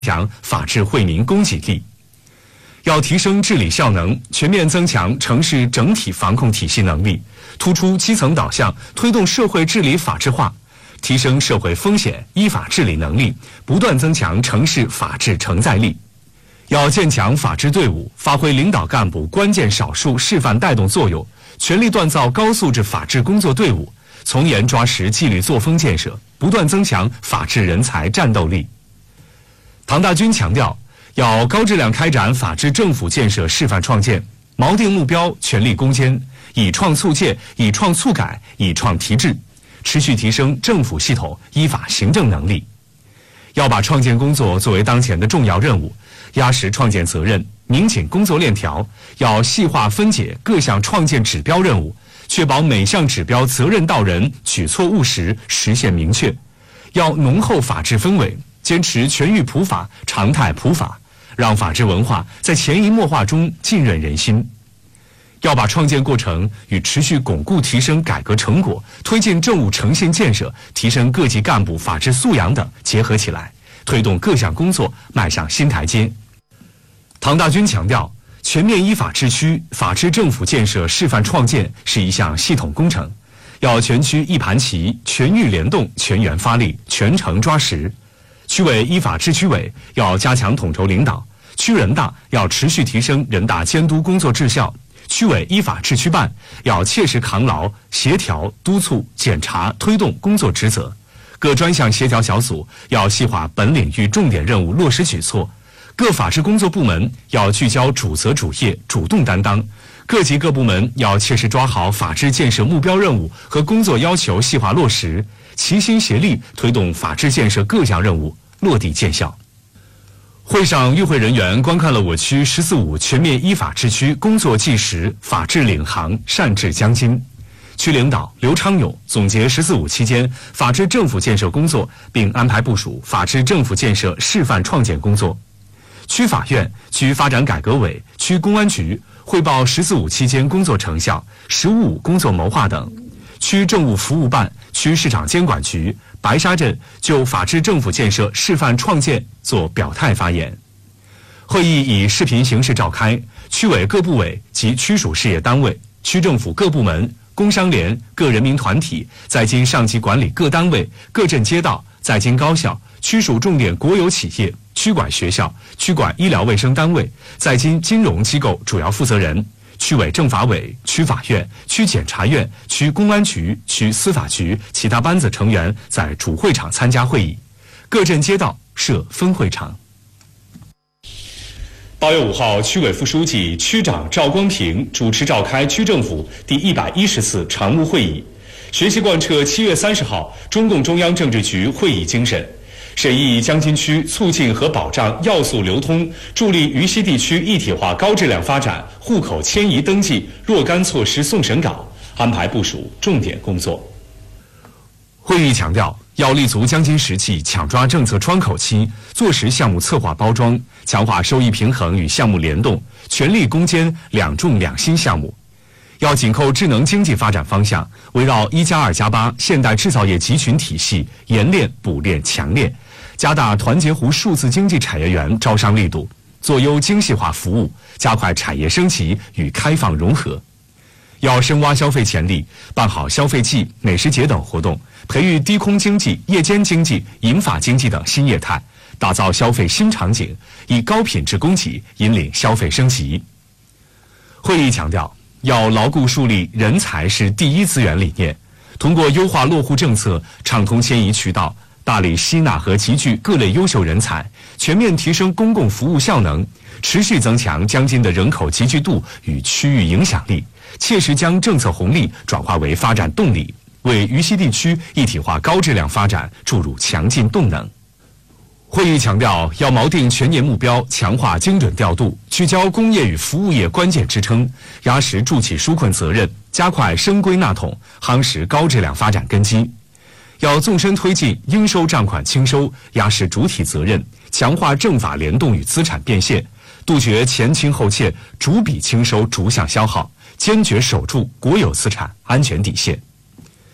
强法治惠民供给力。要提升治理效能，全面增强城市整体防控体系能力，突出基层导向，推动社会治理法治化，提升社会风险依法治理能力，不断增强城市法治承载力。要建强法治队伍，发挥领导干部关键少数示范带动作用，全力锻造高素质法治工作队伍，从严抓实纪律作风建设，不断增强法治人才战斗力。唐大军强调，要高质量开展法治政府建设示范创建，锚定目标，全力攻坚，以创促建，以创促改，以创提质，持续提升政府系统依法行政能力。要把创建工作作为当前的重要任务，压实创建责任，拧紧工作链条，要细化分解各项创建指标任务，确保每项指标责任到人，举措务实，实现明确。要浓厚法治氛围，坚持全域普法、常态普法，让法治文化在潜移默化中浸润人心。要把创建过程与持续巩固提升改革成果、推进政务诚信建设、提升各级干部法治素养等结合起来，推动各项工作迈上新台阶。唐大军强调，全面依法治区、法治政府建设示范创建是一项系统工程，要全区一盘棋、全域联动、全员发力、全程抓实。区委依法治区委要加强统筹领导，区人大要持续提升人大监督工作质效，区委依法治区办要切实扛牢协调、督促、检查、推动工作职责，各专项协调小组要细化本领域重点任务落实举措，各法治工作部门要聚焦主责主业，主动担当，各级各部门要切实抓好法治建设目标任务和工作要求细化落实，齐心协力推动法治建设各项任务落地见效。会上，与会人员观看了我区“14·5”全面依法治区工作纪实，法治领航，善治将今。区领导刘昌勇总结“14·5”期间法治政府建设工作，并安排部署法治政府建设示范创建工作。区法院、区发展改革委、区公安局汇报“14·5”期间工作成效、“15·5”工作谋划等。区政务服务办、区市场监管局、白沙镇就法治政府建设示范创建作表态发言。会议以视频形式召开，区委各部委及区属事业单位、区政府各部门、工商联、各人民团体、在京上级管理各单位、各镇街道、在京高校、区属重点国有企业、区管学校、区管医疗卫生单位、在京金融机构主要负责人、区委政法委、区法院、区检察院、区公安局、区司法局其他班子成员在主会场参加会议，各镇街道设分会场。8月5号，区委副书记、区长赵光平主持召开区政府第110次常务会议，学习贯彻7月30号中共中央政治局会议精神，审议江津区促进和保障要素流通、助力渝西地区一体化高质量发展户口迁移登记若干措施送审稿，安排部署重点工作。会议强调，要立足江津时期，抢抓政策窗口期，做实项目策划包装，强化收益平衡与项目联动，全力攻坚两重两新项目。要紧扣智能经济发展方向，围绕1+2+8现代制造业集群体系研炼、补练、强炼，加大团结湖数字经济产业园招商力度，做优精细化服务，加快产业升级与开放融合。要深挖消费潜力，办好消费季、美食节等活动，培育低空经济、夜间经济、银发经济等新业态，打造消费新场景，以高品质供给引领消费升级。会议强调，要牢固树立人才是第一资源理念，通过优化落户政策、畅通迁移渠道，大力吸纳和集聚各类优秀人才，全面提升公共服务效能，持续增强江津的人口集聚度与区域影响力，切实将政策红利转化为发展动力，为渝西地区一体化高质量发展注入强劲动能。会议强调，要锚定全年目标，强化精准调度，聚焦工业与服务业关键支撑，压实助企纾困责任，加快升归纳统，夯实高质量发展根基。要纵深推进应收账款清收，压实主体责任，强化政法联动与资产变现，杜绝前倾后欠、逐笔清收、逐项消耗，坚决守住国有资产安全底线。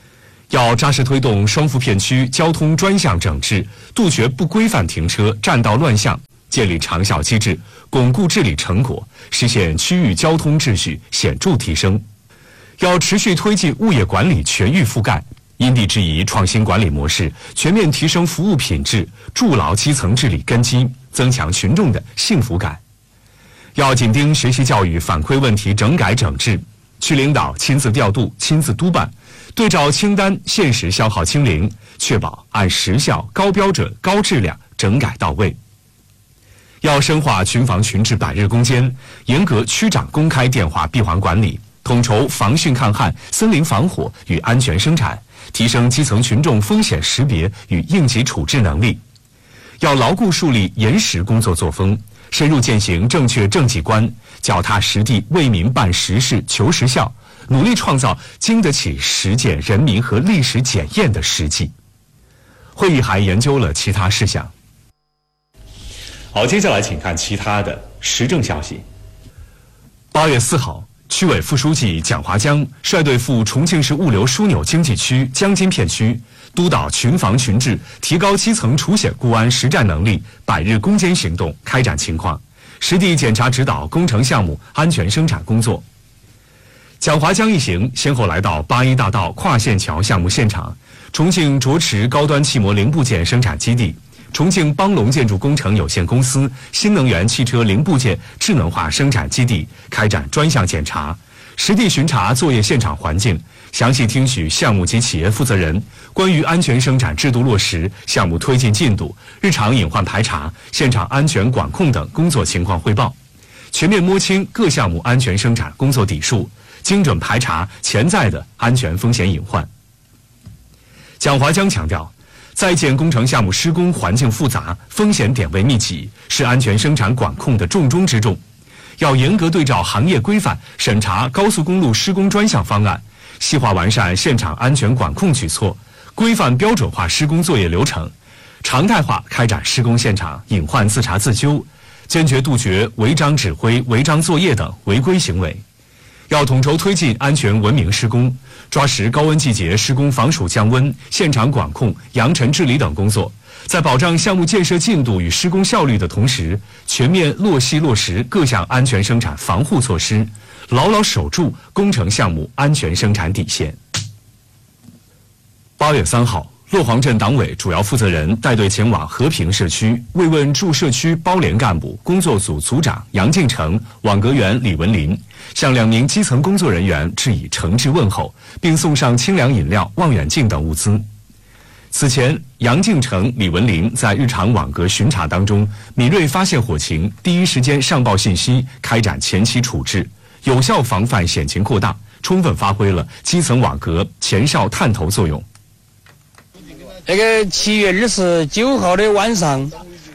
要扎实推动双福片区交通专项整治，杜绝不规范停车、占道乱象，建立长效机制，巩固治理成果，实现区域交通秩序显著提升。要持续推进物业管理全域覆盖，因地制宜创新管理模式，全面提升服务品质，筑牢基层治理根基，增强群众的幸福感。要紧盯学习教育反馈问题整改整治，区领导亲自调度、亲自督办，对照清单限时消耗清零，确保按时效、高标准、高质量整改到位。要深化群防群治百日攻坚，严格区长公开电话闭环管理，统筹防汛抗旱、森林防火与安全生产，提升基层群众风险识别与应急处置能力。要牢固树立严实工作作风，深入践行正确政绩观，脚踏实地为民办实事、求实效，努力创造经得起实践人民和历史检验的实际。会议还研究了其他事项。好，接下来请看其他的时政消息。8月4号，区委副书记蒋华江率队赴重庆市物流枢纽经济区江津片区，督导群防群治、提高基层除险固安实战能力百日攻坚行动开展情况，实地检查指导工程项目安全生产工作。蒋华江一行先后来到八一大道跨线桥项目现场、重庆涿池高端汽摩零部件生产基地、重庆邦龙建筑工程有限公司新能源汽车零部件智能化生产基地开展专项检查，实地巡查作业现场环境，详细听取项目及企业负责人关于安全生产制度落实、项目推进进度、日常隐患排查、现场安全管控等工作情况汇报，全面摸清各项目安全生产工作底数，精准排查潜在的安全风险隐患。蒋华江强调，在建工程项目施工环境复杂、风险点位密集，是安全生产管控的重中之重。要严格对照行业规范审查高速公路施工专项方案，细化完善现场安全管控举措，规范标准化施工作业流程，常态化开展施工现场隐患自查自纠，坚决杜绝违章指挥、违章作业等违规行为。要统筹推进安全文明施工，抓实高温季节施工防暑降温、现场管控、扬尘治理等工作，在保障项目建设进度与施工效率的同时，全面落实各项安全生产防护措施，牢牢守住工程项目安全生产底线。8月3号，洛黄镇党委主要负责人带队前往和平社区，慰问驻社区包联干部、工作组组长杨敬成、网格员李文林，向2名基层工作人员致以诚挚问候，并送上清凉饮料、望远镜等物资。此前，杨敬成、李文林在日常网格巡查当中，敏锐发现火情，第一时间上报信息，开展前期处置，有效防范险情扩大，充分发挥了基层网格前哨探头作用。 那个7月29号的晚上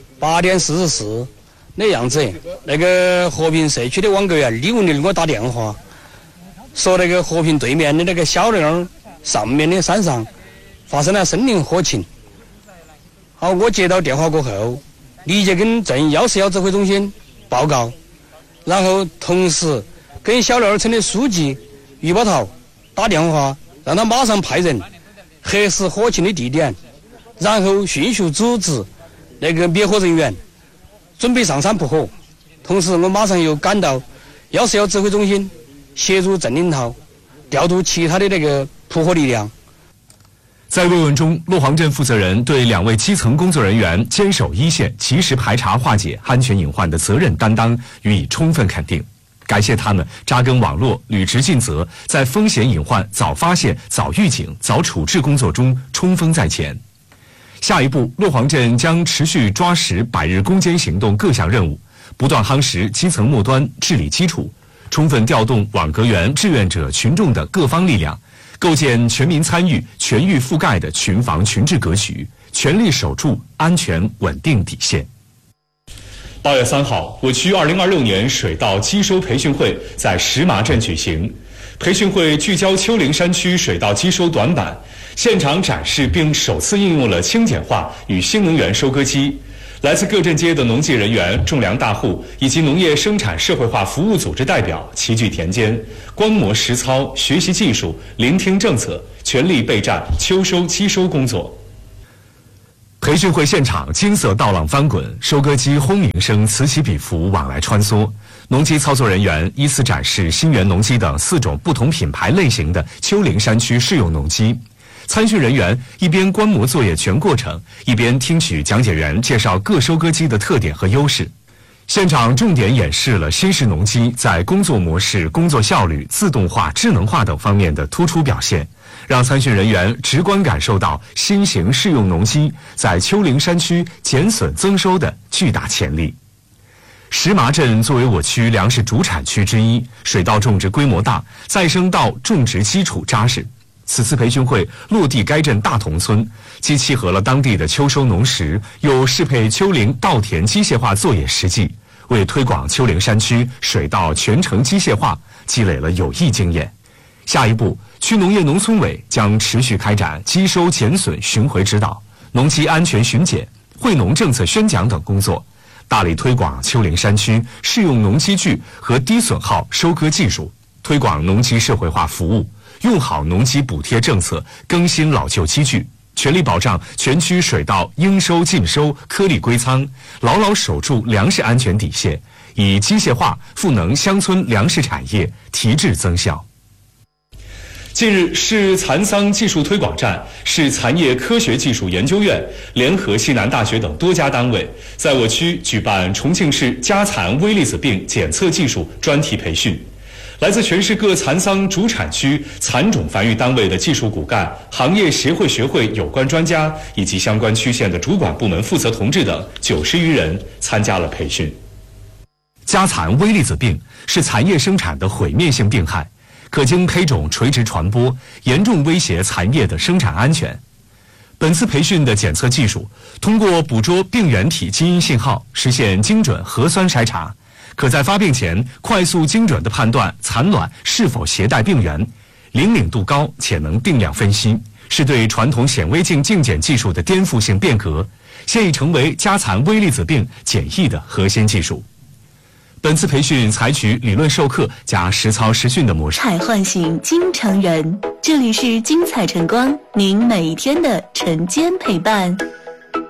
8点44那样子，那个和平社区的网格员李文林给我打电话，说那个和平对面的那个小梁上面的山上发生了森林火情。好，我接到电话过后，立即跟镇141指挥中心报告，然后同时跟小梁村的书记于宝涛打电话，让他马上派人核实火情的地点，然后迅速组织那个灭火人员准备上山扑火。同时我马上又赶到141指挥中心，协助镇领导调度其他的那个扑火力量。 在慰问中，洛黄镇负责人对2位基层工作人员坚守一线、及时排查化解安全隐患的责任担当予以充分肯定，感谢他们扎根网络、履职尽责，在风险隐患早发现、早预警、早处置工作中冲锋在前。下一步，洛黄镇将持续抓实百日攻坚行动各项任务，不断夯实基层末端治理基础，充分调动网格员、志愿者、群众的各方力量，构建全民参与、全域覆盖的群防群治格局，全力守住安全稳定底线。8月3号，我区2026年水稻机收培训会在石麻镇举行。培训会聚焦丘陵山区水稻机收短板，现场展示并首次应用了轻简化与新能源收割机。来自各镇街的农技人员、种粮大户以及农业生产社会化服务组织代表齐聚田间，观摩实操，学习技术，聆听政策， 全力备战秋收期收工作。培训会现场金色道浪翻滚，收割机轰鸣声此起彼伏往来穿梭。农机操作人员依次展示新源农机等4种不同品牌类型的丘陵山区适用农机。参训人员一边观摩作业全过程，一边听取讲解员介绍各收割机的特点和优势。现场重点演示了新式农机在工作模式、工作效率、自动化、智能化等方面的突出表现，让参训人员直观感受到新型适用农机在丘陵山区减损增收的巨大潜力。石麻镇作为我区粮食主产区之一，水稻种植规模大，再生稻种植基础扎实。此次培训会落地该镇大同村，既契合了当地的秋收农时，又适配丘陵稻田机械化作业实际，为推广丘陵山区水稻全程机械化积累了有益经验。下一步，区农业农村委将持续开展机收减损巡回指导、农机安全巡检、惠农政策宣讲等工作，大力推广丘陵山区适用农机具和低损耗收割技术，推广农机社会化服务，用好农机补贴政策，更新老旧机具，全力保障全区水稻应收尽收、颗粒归仓，牢牢守住粮食安全底线，以机械化赋能乡村粮食产业，提质增效。近日，市蚕桑技术推广站、市蚕业科学技术研究院联合西南大学等多家单位，在我区举办重庆市家蚕微粒子病检测技术专题培训。来自全市各蚕桑主产区蚕种繁育单位的技术骨干、行业协会学会有关专家以及相关区县的主管部门负责同志等90余人参加了培训。家蚕微粒子病是蚕业生产的毁灭性病害，可经胚种垂直传播，严重威胁蚕业的生产安全。本次培训的检测技术，通过捕捉病原体基因信号，实现精准核酸筛查，可在发病前快速精准地判断蚕卵是否携带病原，灵敏度高且能定量分析，是对传统显微镜镜检技术的颠覆性变革，现已成为家蚕微粒子病检疫的核心技术。本次培训采取理论授课加实操实训的模式， 彩唤醒京城人。这里是精彩晨光，您每一天的晨间陪伴。